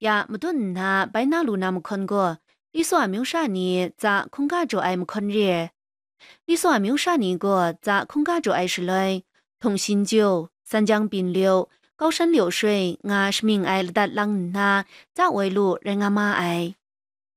呀，木顿那白那路那么看过，你说还没有啥呢，咋空家做爱么看热？你说还没有啥呢个，咋空家做爱是来？同心酒、三江并流、高山流水，我是明爱了的浪那，咋为路人家妈爱？